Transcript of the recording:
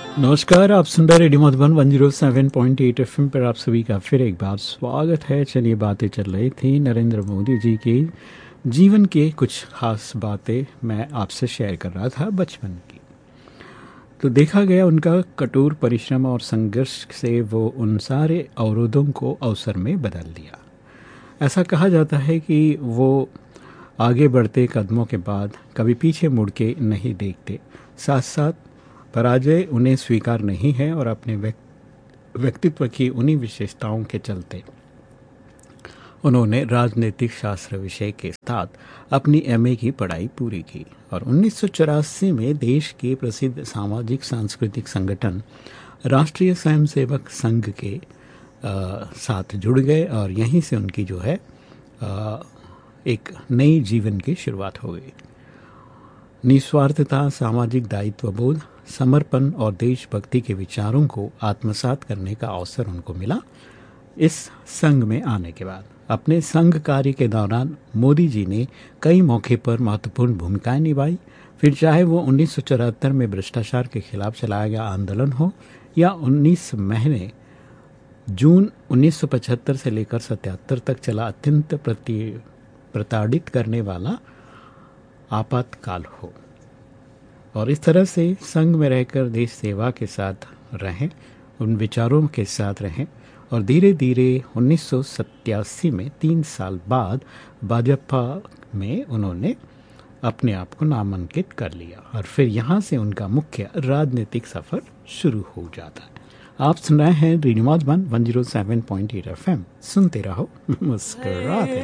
नमस्कार, आप सुन रहे रेडियो मधुबन 107.8 एफएम पर आप सभी का फिर एक बार स्वागत है। चलिए, बातें चल रही थी नरेंद्र मोदी जी के जीवन के कुछ खास बातें मैं आपसे शेयर कर रहा था बचपन की। तो देखा गया उनका कठोर परिश्रम और संघर्ष से वो उन सारे अवरोधों को अवसर में बदल दिया। ऐसा कहा जाता है कि वो आगे बढ़ते कदमों के बाद कभी पीछे मुड़ के नहीं देखते, साथ साथ पराजय उन्हें स्वीकार नहीं है और अपने व्यक्तित्व की उन्हीं विशेषताओं के चलते उन्होंने राजनीतिक शास्त्र विषय के साथ अपनी एमए की पढ़ाई पूरी की और 1984 में देश के प्रसिद्ध सामाजिक सांस्कृतिक संगठन राष्ट्रीय स्वयंसेवक संघ के साथ जुड़ गए और यहीं से उनकी जो है एक नई जीवन की शुरुआत हो गई। निस्वार्थता, सामाजिक दायित्व बोध, समर्पण और देशभक्ति के विचारों को आत्मसात करने का अवसर उनको मिला। इस संघ में आने के बाद अपने संघ कार्य के दौरान मोदी जी ने कई मौके पर महत्वपूर्ण भूमिकाएं निभाई। फिर चाहे वो 1974 में भ्रष्टाचार के खिलाफ चलाया गया आंदोलन हो या 19 महीने जून 1975 से लेकर 77 तक चला अत्यंत प्रताड़ित करने वाला आपातकाल हो, और इस तरह से संघ में रहकर देश सेवा के साथ रहें, उन विचारों के साथ रहें और धीरे धीरे 1987 में 3 साल बाद भाजपा में उन्होंने अपने आप को नामांकित कर लिया और फिर यहाँ से उनका मुख्य राजनीतिक सफर शुरू हो जाता है। आप सुन रहे हैं रेडियो मधुबन 107.8 एफएम। सुनते रहो, मुस्कुराते रहो।